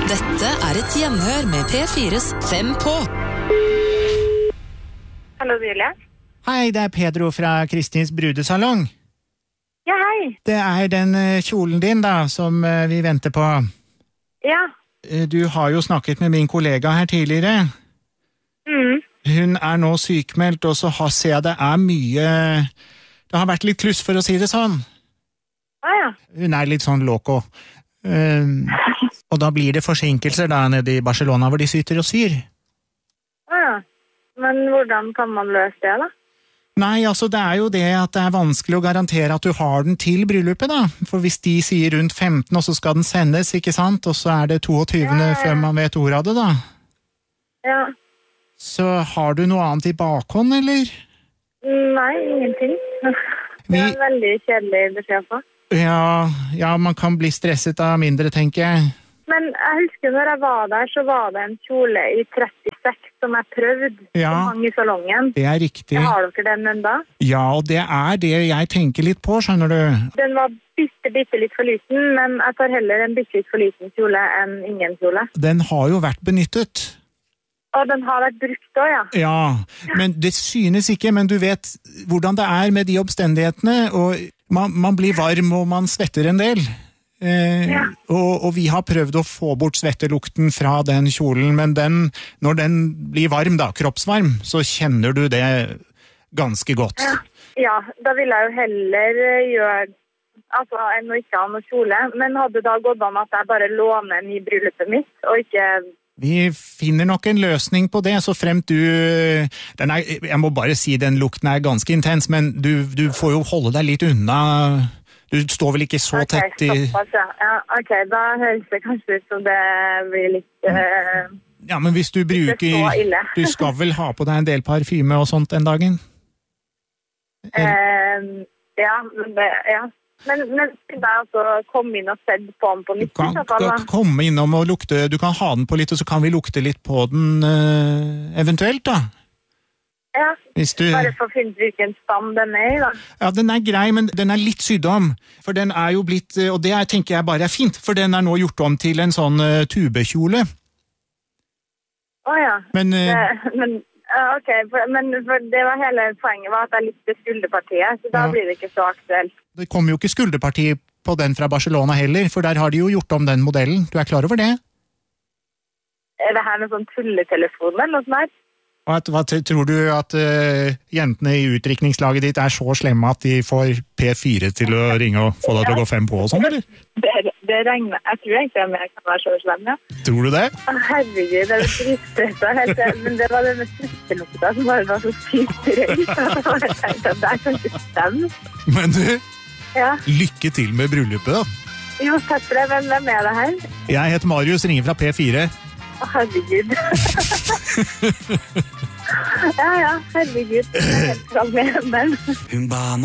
Dette et gjenhør med P4s 5 på. Hallo, Julia. Hei, det Pedro fra Kristins brudesalong. Ja, hei. Det den kjolen din da, som vi venter på. Ja. Du har jo snakket med min kollega her tidligere. Hun nå sykmeldt, og så ser jeg det mye... Det har vært litt kluss, for å si det sånn. Ja. Hun litt sånn loco. Og da blir det forsinkelser da nede i Barcelona, hvor de syter og syr. Ja. Men hvordan kan man løse det da? Nei, altså det jo det at det vanskelig å garantere at du har den til bryllupet da. For hvis de sier rundt 15, og så skal den sendes, ikke sant? Og så det 22. før man vet ordet av det da. Ja. Så har du noe annet i bakhånd, eller? Nei, ingenting. Det en veldig kjedelig beskjed på. Ja, man kan bli stresset av mindre, tenker jeg. Men jeg husker når jeg var der, så var det en kjole i 36 som jeg prøvde, som hang i salongen. Det riktig. Har dere den enda? Ja, og det det jeg tenker litt på, skjønner du. Den var bitte litt for liten, men jeg tar heller en bitte litt for liten kjole enn ingen kjole. Den har jo vært benyttet. Og den har vært brukt også, ja. Ja, men det synes ikke, men du vet hvordan det med de omstendighetene, og man blir varm, og man svetter en del. Og vi har prøvd å få bort svettelukten fra den kjolen, men når den blir varm da, kroppsvarm, så kjenner du det ganske godt. Ja, da vil jeg jo heller gjøre enn å ikke ha noe kjole, men hadde da gått an at jeg bare låner den i bryllupet mitt, og ikke... Vi finner nok en løsning på det, så fremt du... jeg må bare si den lukten ganske intens, men du får jo holde deg litt unna... Du står vel ikke så tett i... Ja, ok, da høres det kanskje ut som det blir litt... Ja, men hvis du bruker... Du skal vel ha på deg en del parfyme og sånt den dagen? Ja, men det... Ja. Men det altså komme inn og sett på den på nytt. Du kan komme innom og lukte... Du kan ha den på litt, og så kan vi lukte litt på den eventuelt, da. Ja, bare for å finne hvilken stand den i, da. Ja, den grei, men den litt sydd om. For den jo blitt, og det tenker jeg bare fint, for den nå gjort om til en sånn tubekjole. Åja, ok, men det var hele poenget var at jeg likte skulderpartiet, så da blir det ikke så aktuelt. Det kommer jo ikke skulderparti på den fra Barcelona heller, for der har de jo gjort om den modellen. Du klar over det? Det her med sånn tulletelefon eller noe sånt her? Hva tror du at jentene i utdrikningslaget ditt så slemme at de får P4 til å ringe og få deg til å gå 5 på og sånn, eller? Det regner. Jeg tror egentlig at jeg kan være så slem, ja. Tror du det? Herregud, det dritstrøst. Men det var det med stresselukta som bare var så sykt røy. Jeg tenkte at det kanskje stemt. Men du, lykke til med bryllupet da. Jo, takk for det. Hvem det her? Jeg heter Marius, ringer fra P4. Herregud. Ja, herregud. Jeg helt fra med den.